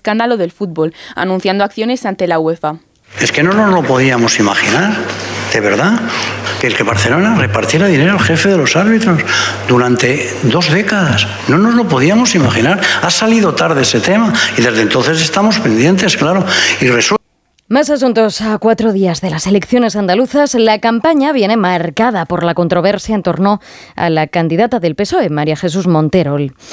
escándalo del fútbol, anunciando acciones ante la UEFA. Es que no nos lo podíamos imaginar, de verdad, que el que Barcelona repartiera dinero al jefe de los árbitros durante 2 décadas. No nos lo podíamos imaginar. Ha salido tarde ese tema y desde entonces estamos pendientes, claro. Y resulta... Más asuntos. A 4 días de las elecciones andaluzas, la campaña viene marcada por la controversia en torno a la candidata del PSOE, María Jesús Montero.